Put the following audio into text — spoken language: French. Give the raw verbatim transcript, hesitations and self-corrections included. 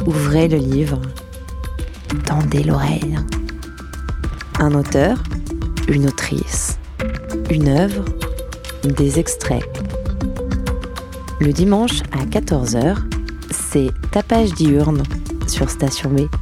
Ouvrez le livre, tendez l'oreille. Un auteur, une autrice, une œuvre, des extraits. Le dimanche à quatorze heures, c'est Tapage diurne sur Station B.